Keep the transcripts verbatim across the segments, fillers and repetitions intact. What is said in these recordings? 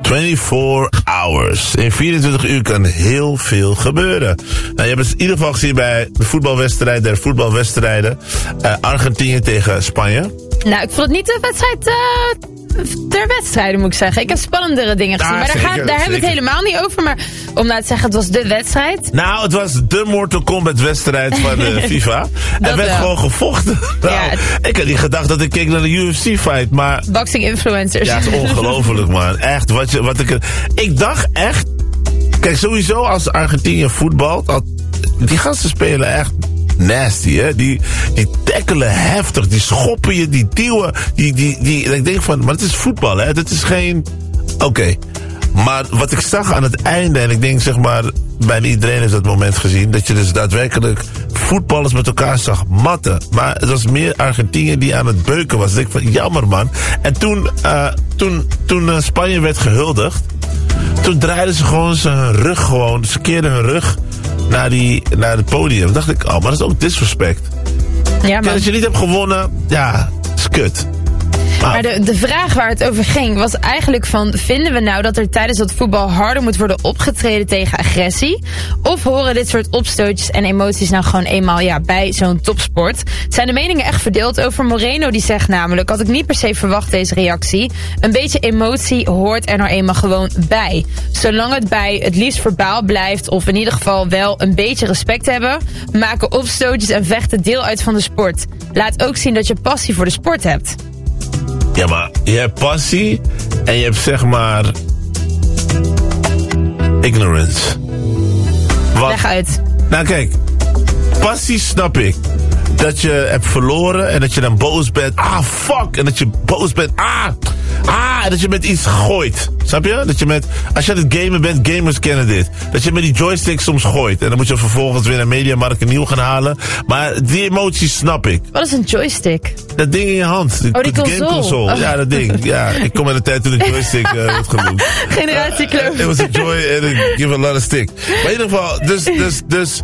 vierentwintig hours. In vierentwintig uur kan heel veel gebeuren. Nou, je hebt het in ieder geval gezien bij de voetbalwedstrijd, der voetbalwedstrijden. Uh, Argentinië tegen Spanje. Nou, ik vond het niet de wedstrijd uh, ter wedstrijden, moet ik zeggen. Ik heb spannendere dingen gezien. Ja, maar daar, zeker, gaat, daar hebben we het helemaal niet over. Maar om nou te zeggen, het was de wedstrijd. Nou, het was de Mortal Kombat wedstrijd van de FIFA. Er werd wel gewoon gevochten. Nou, ja, het... Ik had niet gedacht dat ik keek naar de U F C fight, maar... Boxing influencers. Ja, het is ongelooflijk, man. Echt, wat, je, wat ik... Ik dacht echt... Kijk, sowieso als Argentinië voetbalt... Al, die gasten spelen echt... nasty, hè? Die, die tackelen heftig, die schoppen je, die duwen, die, die, die, ik denk van, maar het is voetbal, hè? Dat is geen, oké. Okay. Maar wat ik zag aan het einde, en ik denk zeg maar, bijna iedereen heeft dat moment gezien, dat je dus daadwerkelijk voetballers met elkaar zag matten. Maar het was meer Argentinië die aan het beuken was. Ik denk van, jammer man. En toen, uh, toen, toen uh, Spanje werd gehuldigd, toen draaiden ze gewoon zijn rug gewoon, ze keerden hun rug naar, die, naar het podium. Dacht ik, oh, maar dat is ook disrespect. Ja, maar... Kijk, als je niet hebt gewonnen, ja, is kut. Maar, maar de, de vraag waar het over ging was eigenlijk van... vinden we nou dat er tijdens dat voetbal harder moet worden opgetreden tegen agressie? Of horen dit soort opstootjes en emoties nou gewoon eenmaal ja, bij zo'n topsport? Zijn de meningen echt verdeeld over? Moreno die zegt namelijk, had ik niet per se verwacht deze reactie. Een beetje emotie hoort er nou eenmaal gewoon bij. Zolang het bij het liefst verbaal blijft... of in ieder geval wel een beetje respect hebben... maken opstootjes en vechten deel uit van de sport. Laat ook zien dat je passie voor de sport hebt. Ja, maar je hebt passie en je hebt zeg maar ignorance. Wat? Leg uit. Nou kijk, passie snap ik. Dat je hebt verloren en dat je dan boos bent. Ah, fuck. En dat je boos bent. Ah, ah. En dat je met iets gooit. Snap je? Dat je met, als je aan het gamen bent, gamers kennen dit. Dat je met die joystick soms gooit. En dan moet je vervolgens weer naar Mediamarkt een nieuw gaan halen. Maar die emoties snap ik. Wat is een joystick? Dat ding in je hand. Oh, die console. Game console. Oh. Ja, dat ding. Ja, ik kom uit de tijd toen de joystick uh, werd genoemd. Generatiekloof. Uh, it was a joy and it give a lot of stick. Maar in ieder geval, dus, dus, dus...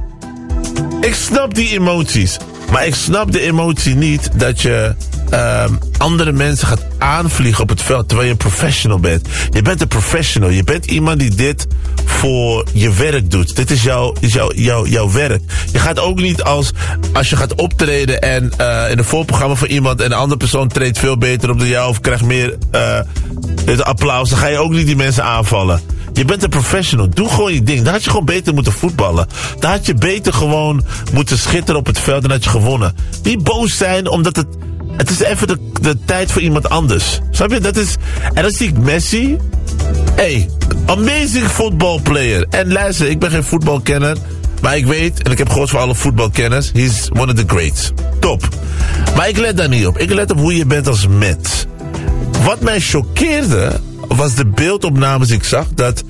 Ik snap die emoties. Maar ik snap de emotie niet dat je um, andere mensen gaat aanvliegen op het veld terwijl je een professional bent. Je bent een professional. Je bent iemand die dit voor je werk doet. Dit is, jouw, is jouw, jouw, jouw werk. Je gaat ook niet als, als je gaat optreden en uh, in een voorprogramma van iemand en een andere persoon treedt veel beter op dan jou of krijgt meer uh, het applaus. Dan ga je ook niet die mensen aanvallen. Je bent een professional. Doe gewoon je ding. Daar had je gewoon beter moeten voetballen. Daar had je beter gewoon moeten schitteren op het veld en had je gewonnen. Niet boos zijn omdat het... Het is even de, de tijd voor iemand anders. Snap je? Dat is... En dan zie ik Messi. Hey, amazing football player. En luister, ik ben geen voetbalkenner. Maar ik weet, en ik heb gehoord van alle voetbalkenners. He's one of the greats. Top. Maar ik let daar niet op. Ik let op hoe je bent als mens. Wat mij choqueerde... was de beeldopnames ik zag dat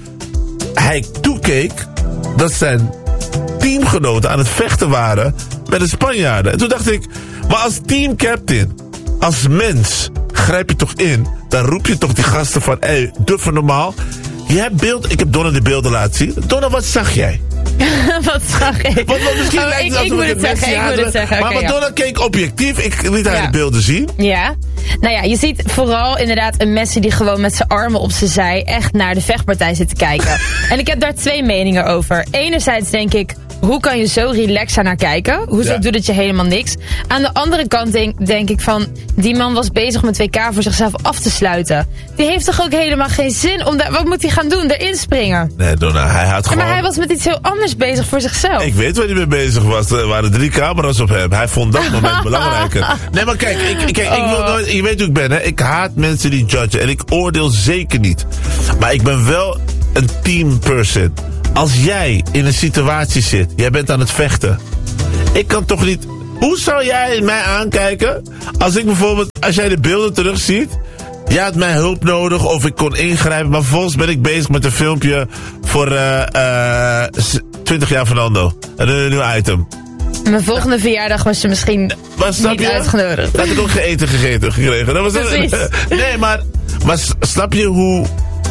hij toekeek dat zijn teamgenoten aan het vechten waren met de Spanjaarden. En toen dacht ik, maar als teamcaptain, als mens, grijp je toch in, dan roep je toch die gasten van, hé, hey, doe even normaal. Je hebt beeld, ik heb Donna de beelden laten zien. Donna, wat zag jij? Wat zag ik? Want, want misschien oh, lijkt ik, het ik moet het zeggen, ik moet het zeggen. Maar okay, Madonna ja. keek objectief. Ik liet haar ja. de beelden zien. Ja. Nou ja, je ziet vooral inderdaad een Messi die gewoon met zijn armen op zijn zij echt naar de vechtpartij zit te kijken. En ik heb daar twee meningen over. Enerzijds denk ik, hoe kan je zo relaxed naar kijken? Hoezo ja. doet het je helemaal niks? Aan de andere kant denk, denk ik van... die man was bezig met W K voor zichzelf af te sluiten. Die heeft toch ook helemaal geen zin om... daar, wat moet hij gaan doen? Erin springen? Nee, Donna, hij had gewoon... Ja, maar hij was met iets heel anders bezig voor zichzelf. Ik weet waar hij mee bezig was. Er waren drie camera's op hem. Hij vond dat moment belangrijker. Nee, maar kijk, ik, kijk ik wil nooit... Je weet hoe ik ben, hè? Ik haat mensen die judgen. En ik oordeel zeker niet. Maar ik ben wel een team person. Als jij in een situatie zit, jij bent aan het vechten. Ik kan toch niet... Hoe zou jij mij aankijken als ik bijvoorbeeld, als jij de beelden terugziet, jij had mij hulp nodig of ik kon ingrijpen, maar vervolgens ben ik bezig met een filmpje voor uh, uh, twintig jaar Fernando. Een, een nieuw item. Mijn volgende ja. verjaardag was je misschien maar snap niet je? uitgenodigd. Dat had ik ook geen eten gegeten gekregen. Dat was Precies. Nee, maar, maar snap je hoe...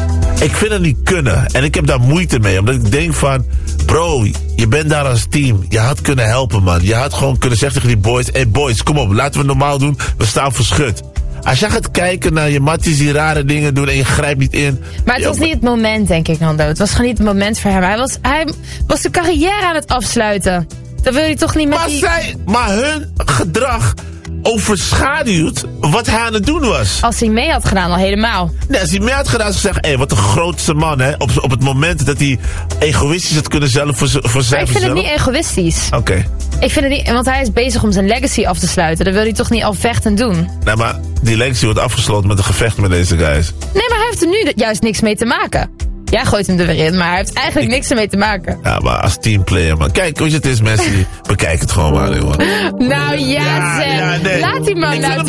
Ik vind het niet kunnen. En ik heb daar moeite mee. Omdat ik denk van... Bro, je bent daar als team. Je had kunnen helpen, man. Je had gewoon kunnen zeggen tegen die boys... Hey boys, kom op. Laten we het normaal doen. We staan voor schut. Als jij gaat kijken naar je matties die rare dingen doen en je grijpt niet in. Maar het was niet het moment, denk ik, Nando. Het was gewoon niet het moment voor hem. Hij was, hij was zijn carrière aan het afsluiten. Dan wil je toch niet met maar die... Zij, maar hun gedrag overschaduwt wat hij aan het doen was. Als hij mee had gedaan, al helemaal. Nee, als hij mee had gedaan, zou ik zeggen, hé, wat een grootste man, hè. Op, op het moment dat hij egoïstisch had kunnen zelf voor, voor zijn. Maar ik vind het niet egoïstisch. Oké. Okay. Ik vind het niet, want hij is bezig om zijn legacy af te sluiten. Dan wil hij toch niet al vechten doen? Nee, maar die legacy wordt afgesloten met een gevecht met deze guys. Nee, maar hij heeft er nu juist niks mee te maken. Jij gooit hem er weer in, maar hij heeft eigenlijk ik... niks ermee te maken. Ja, maar als teamplayer, man. Kijk, hoe het is, Messi. Bekijk het gewoon maar, jongen. Nou ja, ja zeg. Ja, nee. Laat die man nou